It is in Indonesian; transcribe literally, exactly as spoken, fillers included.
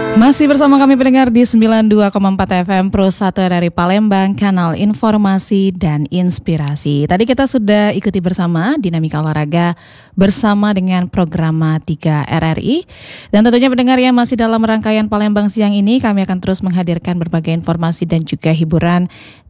Masih bersama kami pendengar di sembilan puluh dua koma empat F M Pro satu dari Palembang, kanal informasi dan inspirasi. Tadi kita sudah ikuti bersama dinamika olahraga bersama dengan Programatika R R I. Dan tentunya pendengar yang masih dalam rangkaian Palembang siang ini, kami akan terus menghadirkan berbagai informasi dan juga hiburan